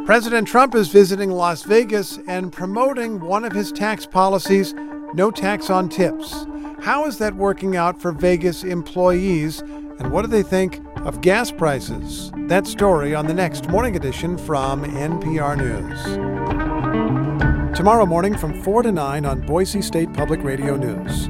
President Trump is visiting Las Vegas and promoting one of his tax policies, no tax on tips. How is that working out for Vegas employees, and what do they think of gas prices? That story on the next Morning Edition from NPR News. Tomorrow morning from 4 to 9 on Boise State Public Radio News.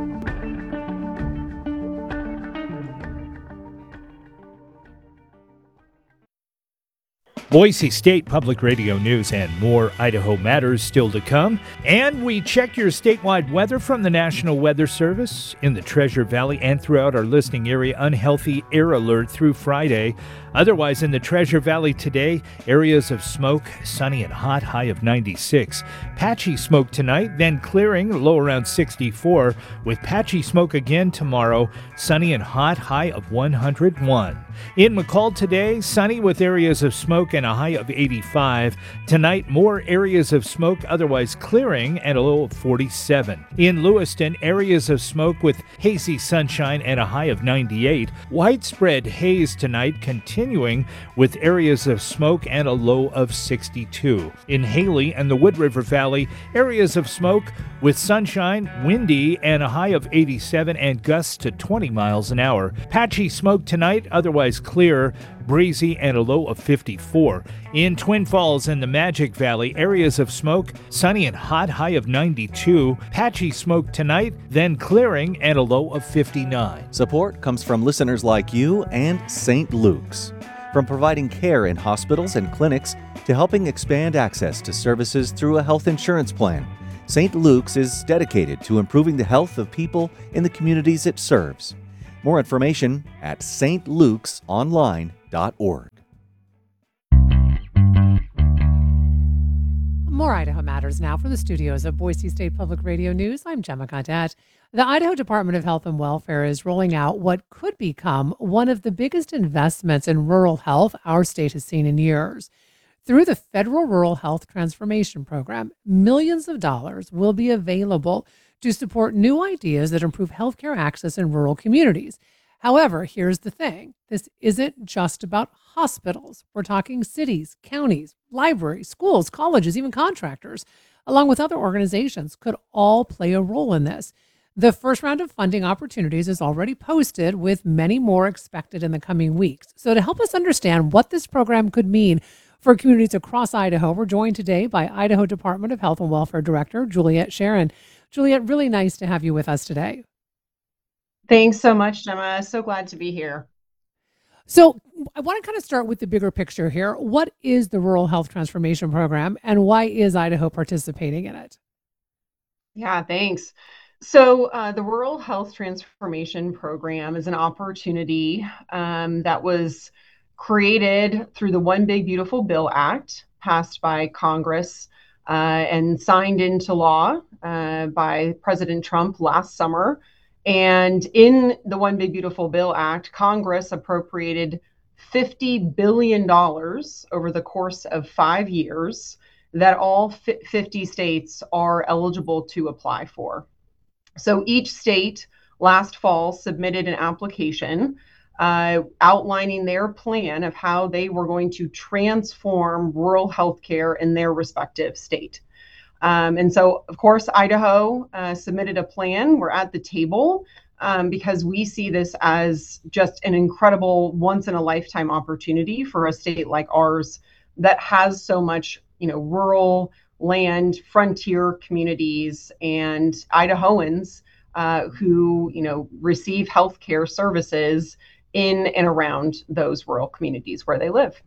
Boise State Public Radio News and more Idaho Matters still to come. And we check your statewide weather from the National Weather Service in the Treasure Valley and throughout our listening area. Unhealthy air alert through Friday. Otherwise, in the Treasure Valley today, areas of smoke, sunny and hot, high of 96. Patchy smoke tonight, then clearing, low around 64. With patchy smoke again tomorrow, sunny and hot, high of 101. In McCall today, sunny with areas of smoke and a high of 85. Tonight, more areas of smoke, otherwise clearing, and a low of 47. In Lewiston, areas of smoke with hazy sunshine and a high of 98. Widespread haze tonight, continuing with areas of smoke and a low of 62. In Haley and the Wood River Valley, areas of smoke with sunshine, windy, and a high of 87 and gusts to 20 miles an hour. Patchy smoke tonight, otherwise clear, breezy, and a low of 54. In Twin Falls and the Magic Valley, areas of smoke, sunny and hot, high of 92. Patchy smoke tonight, then clearing, and a low of 59. Support comes from listeners like you and St. Luke's. From providing care in hospitals and clinics to helping expand access to services through a health insurance plan, St. Luke's is dedicated to improving the health of people in the communities it serves. More information at stlukesonline.org. More Idaho Matters now from the studios of Boise State Public Radio News. I'm Gemma Gaudette. The Idaho Department of Health and Welfare is rolling out what could become one of the biggest investments in rural health our state has seen in years. Through the Federal Rural Health Transformation Program, millions of dollars will be available to support new ideas that improve healthcare access in rural communities. However, here's the thing. This isn't just about hospitals. We're talking cities, counties, libraries, schools, colleges, even contractors, along with other organizations, could all play a role in this. The first round of funding opportunities is already posted, with many more expected in the coming weeks. So to help us understand what this program could mean for communities across Idaho, we're joined today by Idaho Department of Health and Welfare Director Juliette Sharon. Juliette, really nice to have you with us today. Thanks so much, Gemma. So glad to be here. So I want to kind of start with the bigger picture here. What is the Rural Health Transformation Program, and why is Idaho participating in it? Yeah, thanks. So the Rural Health Transformation Program is an opportunity that was created through the One Big Beautiful Bill Act, passed by Congress and signed into law by President Trump last summer. And in the One Big Beautiful Bill Act, Congress appropriated $50 billion over the course of 5 years that all 50 states are eligible to apply for. So each state last fall submitted an application outlining their plan of how they were going to transform rural healthcare in their respective state. And so, of course, Idaho submitted a plan. We're at the table because we see this as just an incredible once-in-a-lifetime opportunity for a state like ours that has so much, rural land, frontier communities, and Idahoans who, receive healthcare services in and around those rural communities where they live.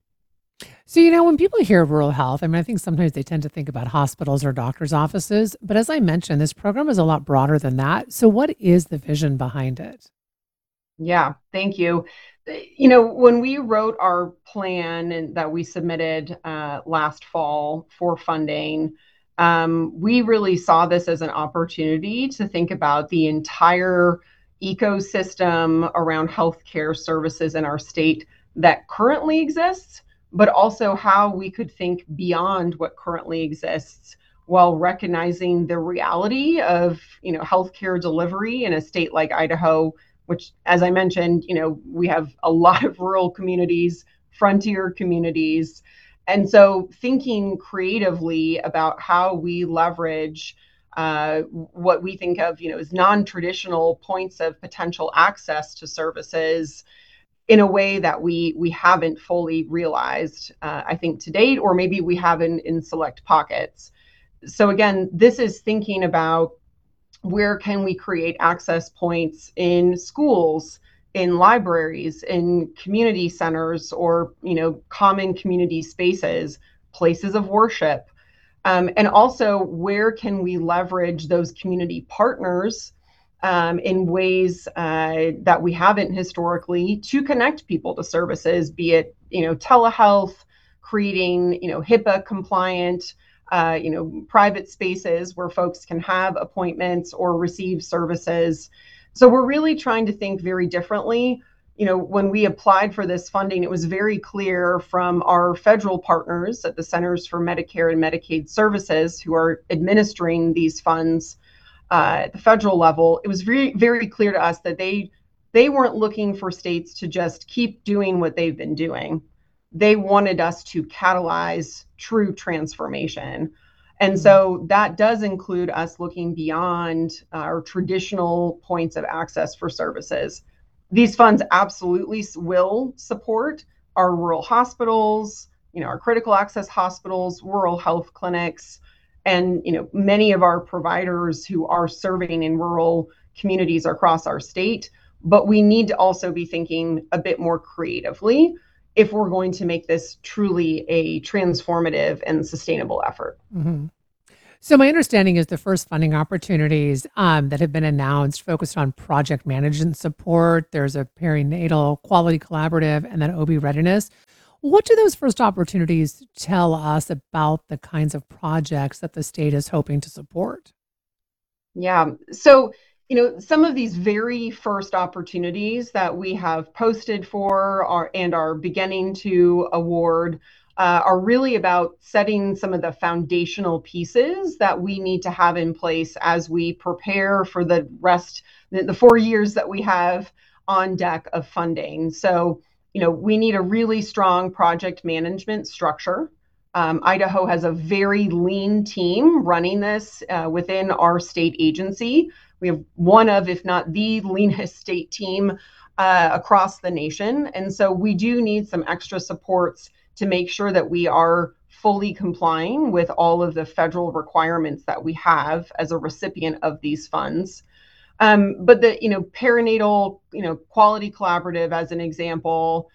So, when people hear rural health, I think sometimes they tend to think about hospitals or doctors' offices. But as I mentioned, this program is a lot broader than that. So what is the vision behind it? Yeah, thank you. When we wrote our plan and that we submitted last fall for funding, we really saw this as an opportunity to think about the entire ecosystem around healthcare services in our state that currently exists, but also how we could think beyond what currently exists while recognizing the reality of, healthcare delivery in a state like Idaho, which, as I mentioned, we have a lot of rural communities, frontier communities, And so thinking creatively about how we leverage what we think of, as non-traditional points of potential access to services in a way that we haven't fully realized, I think, to date, or maybe we haven't in select pockets. So again, this is thinking about where can we create access points in schools, in libraries, in community centers, or common community spaces, places of worship, and also where can we leverage those community partners in ways that we haven't historically to connect people to services, be it telehealth, creating HIPAA compliant private spaces where folks can have appointments or receive services. So we're really trying to think very differently. When we applied for this funding, it was very clear from our federal partners at the Centers for Medicare and Medicaid Services, who are administering these funds at the federal level. It was very, very clear to us that they weren't looking for states to just keep doing what they've been doing. They wanted us to catalyze true transformation. And so that does include us looking beyond our traditional points of access for services. These funds absolutely will support our rural hospitals, our critical access hospitals, rural health clinics, and many of our providers who are serving in rural communities across our state. But we need to also be thinking a bit more creatively if we're going to make this truly a transformative and sustainable effort. Mm-hmm. So my understanding is the first funding opportunities that have been announced focused on project management support. There's a perinatal quality collaborative and then OB readiness. What do those first opportunities tell us about the kinds of projects that the state is hoping to support? Yeah. So, some of these very first opportunities that we have posted for and are beginning to award are really about setting some of the foundational pieces that we need to have in place as we prepare for the rest, the 4 years that we have on deck of funding. So, we need a really strong project management structure. Idaho has a very lean team running this within our state agency. We have one of, if not the leanest state team across the nation. And so we do need some extra supports to make sure that we are fully complying with all of the federal requirements that we have as a recipient of these funds. But the perinatal quality collaborative, as an example,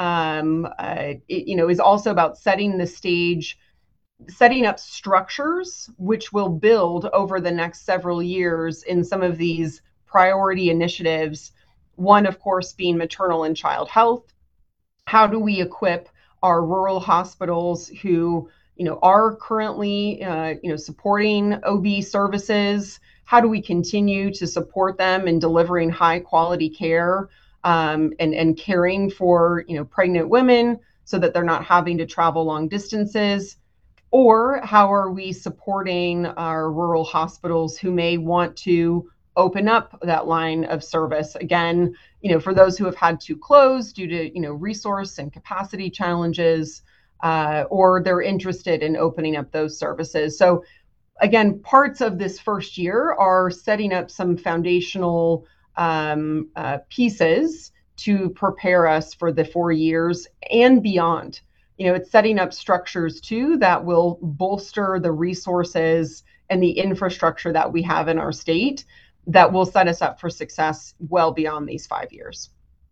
is also about setting the stage, setting up structures which will build over the next several years in some of these priority initiatives. One, of course, being maternal and child health. How do we equip our rural hospitals who are currently supporting OB services? How do we continue to support them in delivering high quality care and caring for pregnant women so that they're not having to travel long distances? Or how are we supporting our rural hospitals who may want to open up that line of service again, for those who have had to close due to resource and capacity challenges, or they're interested in opening up those services. So again, parts of this first year are setting up some foundational pieces to prepare us for the 4 years and beyond. It's setting up structures too that will bolster the resources and the infrastructure that we have in our state that will set us up for success well beyond these 5 years.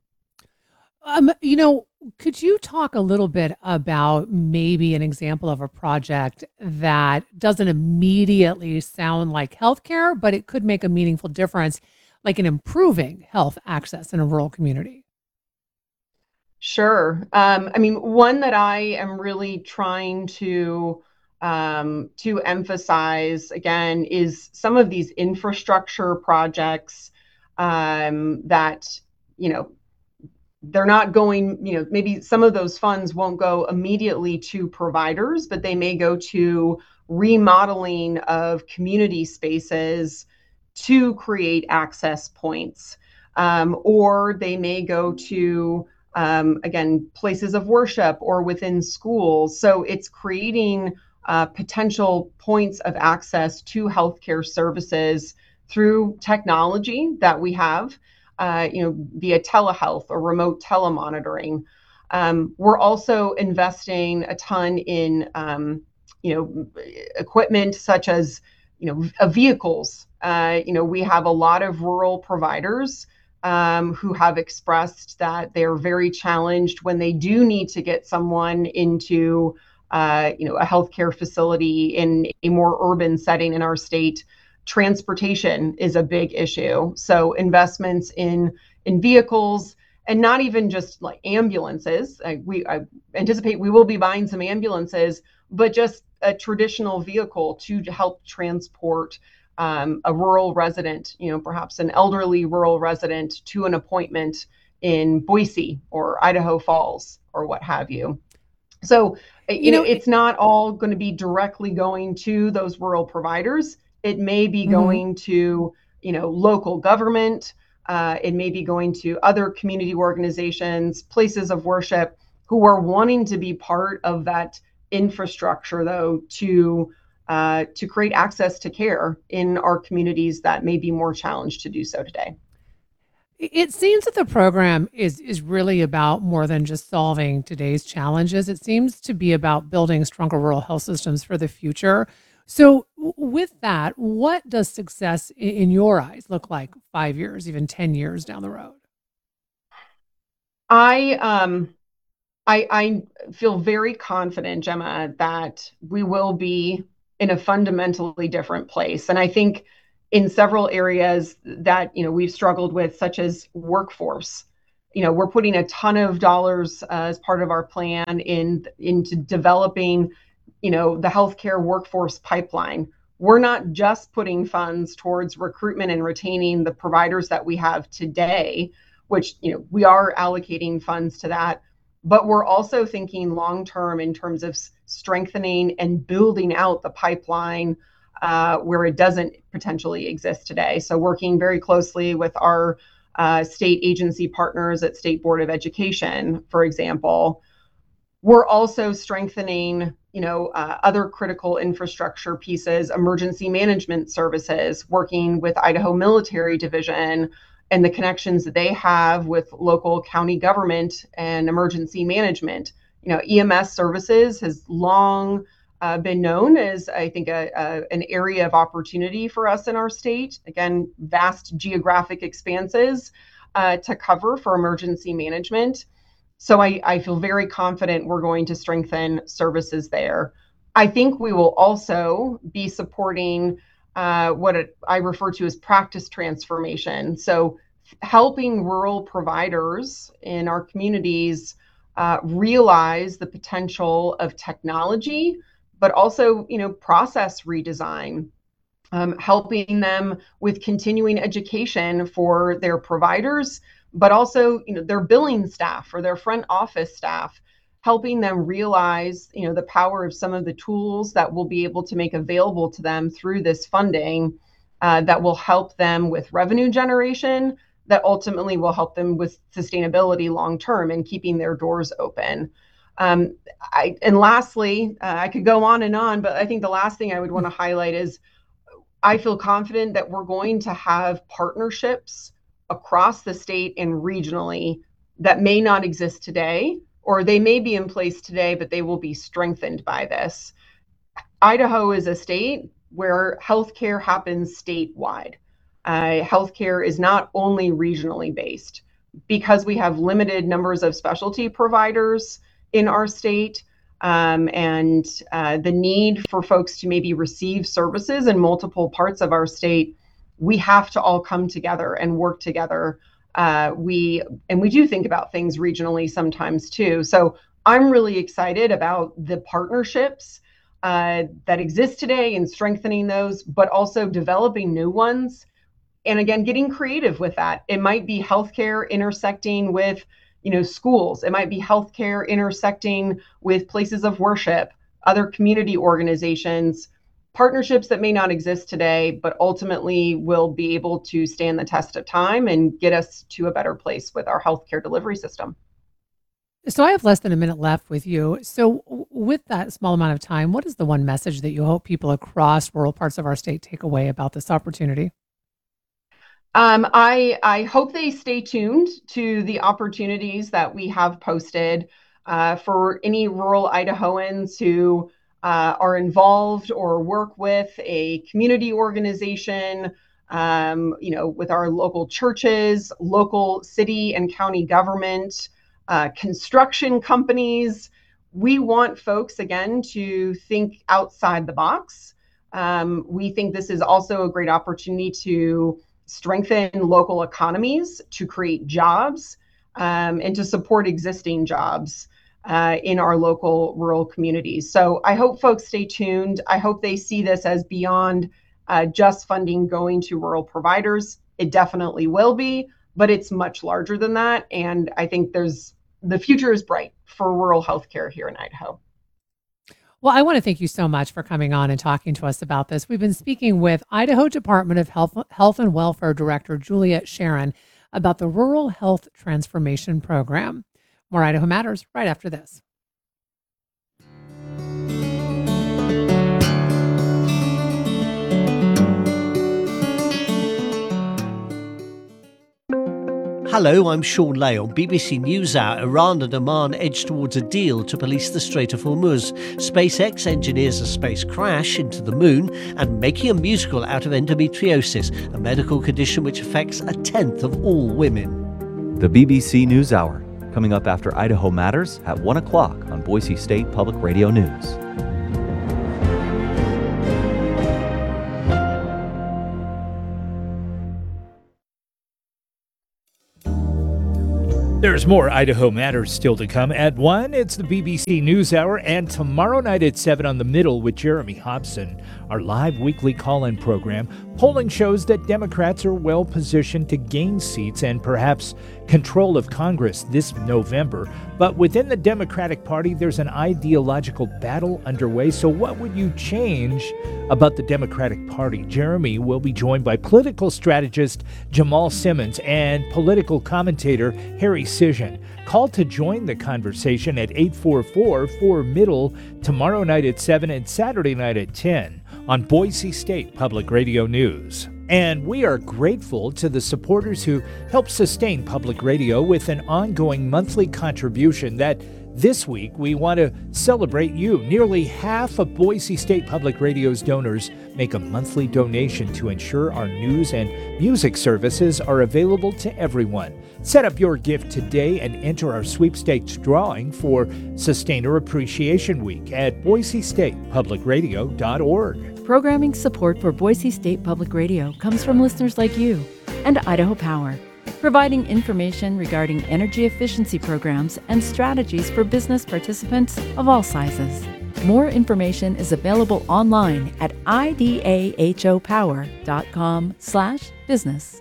Could you talk a little bit about maybe an example of a project that doesn't immediately sound like healthcare, but it could make a meaningful difference, like in improving health access in a rural community? Sure. One that I am really trying to emphasize again is some of these infrastructure projects that they're not going. Maybe some of those funds won't go immediately to providers, but they may go to remodeling of community spaces to create access points, or they may go to again, places of worship or within schools. So it's creating potential points of access to healthcare services through technology that we have, via telehealth or remote telemonitoring. We're also investing a ton in, equipment such as, vehicles. We have a lot of rural providers who have expressed that they're very challenged when they do need to get someone into, a healthcare facility in a more urban setting in our state. Transportation is a big issue. So investments in vehicles, and not even just like ambulances. I anticipate we will be buying some ambulances, but just a traditional vehicle to help transport a rural resident, perhaps an elderly rural resident, to an appointment in Boise or Idaho Falls or what have you. So, it's not all going to be directly going to those rural providers. It may be going to, local government. It may be going to other community organizations, places of worship, who are wanting to be part of that infrastructure, though, to create access to care in our communities that may be more challenged to do so today. It seems that the program is really about more than just solving today's challenges. It seems to be about building stronger rural health systems for the future. So with that, what does success in your eyes look like 5 years, even 10 years down the road? I feel very confident, Gemma, that we will be in a fundamentally different place. And I think in several areas that, we've struggled with, such as workforce, we're putting a ton of dollars as part of our plan into developing, the healthcare workforce pipeline. We're not just putting funds towards recruitment and retaining the providers that we have today, which, we are allocating funds to that, but we're also thinking long-term in terms of strengthening and building out the pipeline where it doesn't potentially exist today. So working very closely with our state agency partners at State Board of Education, for example. We're also strengthening, other critical infrastructure pieces, emergency management services, working with Idaho Military Division and the connections that they have with local county government and emergency management. EMS services has long been known as, I think, an area of opportunity for us in our state. Again, vast geographic expanses to cover for emergency management. So I feel very confident we're going to strengthen services there. I think we will also be supporting what I refer to as practice transformation. So helping rural providers in our communities realize the potential of technology, but also, process redesign, helping them with continuing education for their providers, but also, their billing staff or their front office staff, helping them realize, the power of some of the tools that we'll be able to make available to them through this funding that will help them with revenue generation, that ultimately will help them with sustainability long term and keeping their doors open. And lastly, I could go on and on, but I think the last thing I would want to highlight is I feel confident that we're going to have partnerships across the state and regionally that may not exist today, or they may be in place today, but they will be strengthened by this. Idaho is a state where healthcare happens statewide. Healthcare is not only regionally based. Because we have limited numbers of specialty providers in our state, and the need for folks to maybe receive services in multiple parts of our state, we have to all come together and work together. We do think about things regionally sometimes too. So I'm really excited about the partnerships that exist today and strengthening those, but also developing new ones. And again, getting creative with that. It might be healthcare intersecting with, schools. It might be healthcare intersecting with places of worship, other community organizations, partnerships that may not exist today, but ultimately will be able to stand the test of time and get us to a better place with our healthcare delivery system. So I have less than a minute left with you. So with that small amount of time, what is the one message that you hope people across rural parts of our state take away about this opportunity? I hope they stay tuned to the opportunities that we have posted for any rural Idahoans who are involved or work with a community organization, with our local churches, local city and county government, construction companies. We want folks, again, to think outside the box. We think this is also a great opportunity to strengthen local economies, to create jobs, and to support existing jobs in our local rural communities. So I hope folks stay tuned. I hope they see this as beyond just funding going to rural providers. It definitely will be, but it's much larger than that. And I think the future is bright for rural healthcare here in Idaho. Well, I want to thank you so much for coming on and talking to us about this. We've been speaking with Idaho Department of Health and Welfare Director Juliet Sharon about the Rural Health Transformation Program. More Idaho Matters right after this. Hello, I'm Sean Lay. On BBC NewsHour, Iran and Oman edge towards a deal to police the Strait of Hormuz. SpaceX engineers a space crash into the moon, and making a musical out of endometriosis, a medical condition which affects a tenth of all women. The BBC NewsHour, coming up after Idaho Matters at 1 o'clock on Boise State Public Radio News. There's more Idaho Matters still to come. At 1, it's the BBC NewsHour, and tomorrow night at 7 on The Middle with Jeremy Hobson, our live weekly call-in program. Polling shows that Democrats are well positioned to gain seats and perhaps control of Congress this November. But within the Democratic Party, there's an ideological battle underway. So what would you change about the Democratic Party? Jeremy will be joined by political strategist Jamal Simmons and political commentator Harry Cision. Call to join the conversation at 844-4-MIDDLE tomorrow night at 7 and Saturday night at 10 on Boise State Public Radio News. And we are grateful to the supporters who help sustain public radio with an ongoing monthly contribution that this week we want to celebrate you. Nearly half of Boise State Public Radio's donors make a monthly donation to ensure our news and music services are available to everyone. Set up your gift today and enter our sweepstakes drawing for Sustainer Appreciation Week at boisestatepublicradio.org. Programming support for Boise State Public Radio comes from listeners like you and Idaho Power, providing information regarding energy efficiency programs and strategies for business participants of all sizes. More information is available online at idahopower.com/business.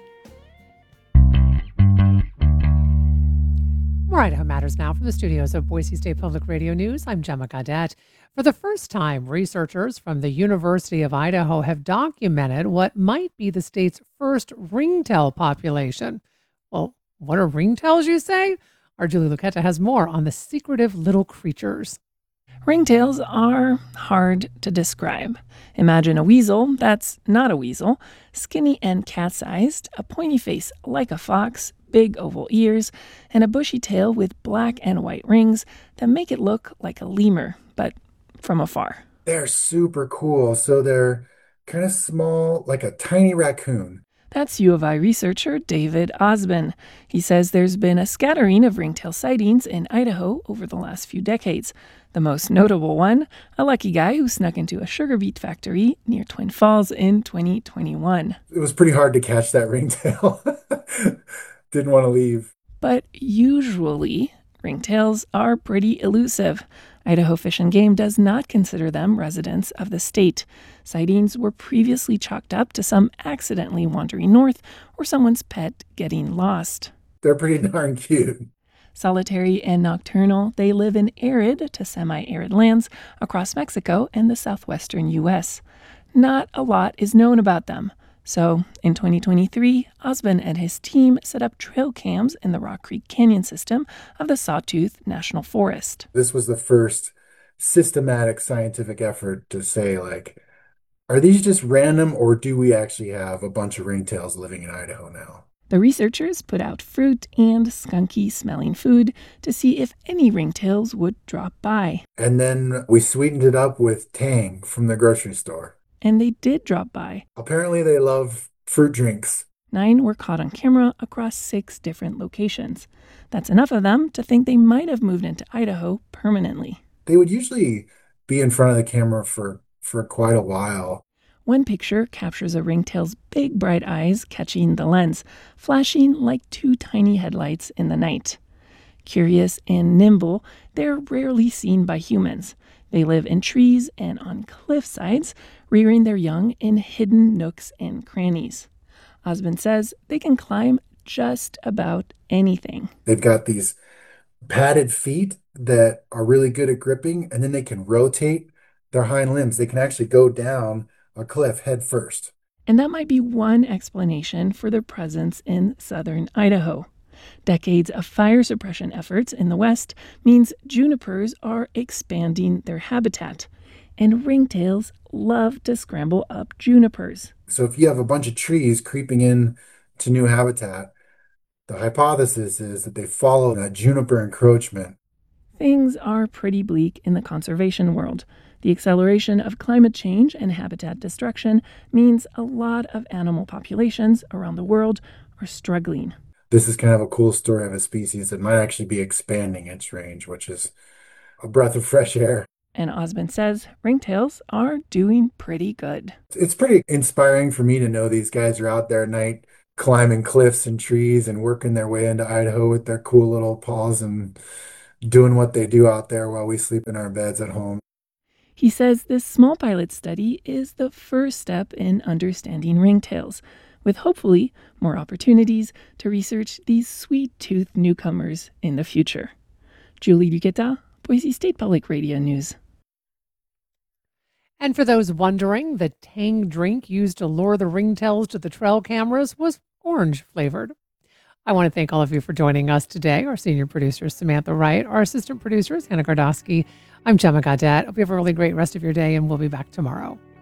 More Idaho Matters now from the studios of Boise State Public Radio News. I'm Gemma Gaudette. For the first time, researchers from the University of Idaho have documented what might be the state's first ringtail population. Well, what are ringtails, you say? Our Julie Luquetta has more on the secretive little creatures. Ringtails are hard to describe. Imagine a weasel that's not a weasel, skinny and cat-sized, a pointy face like a fox, big oval ears, and a bushy tail with black and white rings that make it look like a lemur, but from afar. They're super cool. So they're kind of small, like a tiny raccoon. That's U of I researcher David Osbin. He says there's been a scattering of ringtail sightings in Idaho over the last few decades. The most notable one, a lucky guy who snuck into a sugar beet factory near Twin Falls in 2021. It was pretty hard to catch that ringtail. Didn't want to leave. But usually, ringtails are pretty elusive. Idaho Fish and Game does not consider them residents of the state. Sightings were previously chalked up to some accidentally wandering north or someone's pet getting lost. They're pretty darn cute. Solitary and nocturnal, they live in arid to semi-arid lands across Mexico and the southwestern U.S. Not a lot is known about them. So, in 2023, Osborne and his team set up trail cams in the Rock Creek Canyon system of the Sawtooth National Forest. This was the first systematic scientific effort to say, like, are these just random, or do we actually have a bunch of ringtails living in Idaho now? The researchers put out fruit and skunky-smelling food to see if any ringtails would drop by. And then we sweetened it up with Tang from the grocery store. And they did drop by. Apparently they love fruit drinks. 9 were caught on camera across 6 different locations. That's enough of them to think they might have moved into Idaho permanently. They would usually be in front of the camera for quite a while. One picture captures a ringtail's big bright eyes catching the lens, flashing like 2 tiny headlights in the night. Curious and nimble, they're rarely seen by humans. They live in trees and on cliff sides, rearing their young in hidden nooks and crannies. Osborne says they can climb just about anything. They've got these padded feet that are really good at gripping, and then they can rotate their hind limbs. They can actually go down a cliff head first. And that might be one explanation for their presence in southern Idaho. Decades of fire suppression efforts in the West means junipers are expanding their habitat, and ringtails love to scramble up junipers. So if you have a bunch of trees creeping in to new habitat, the hypothesis is that they follow that juniper encroachment. Things are pretty bleak in the conservation world. The acceleration of climate change and habitat destruction means a lot of animal populations around the world are struggling. This is kind of a cool story of a species that might actually be expanding its range, which is a breath of fresh air. And Osborne says ringtails are doing pretty good. It's pretty inspiring for me to know these guys are out there at night climbing cliffs and trees and working their way into Idaho with their cool little paws and doing what they do out there while we sleep in our beds at home. He says this small pilot study is the first step in understanding ringtails, with hopefully more opportunities to research these sweet-toothed newcomers in the future. Julie Duqueta, Boise State Public Radio News. And for those wondering, the Tang drink used to lure the ringtails to the trail cameras was orange flavored. I want to thank all of you for joining us today. Our senior producer, Samantha Wright. Our assistant producer is Hannah Gardowski. I'm Gemma Gaudet. Hope you have a really great rest of your day, and we'll be back tomorrow.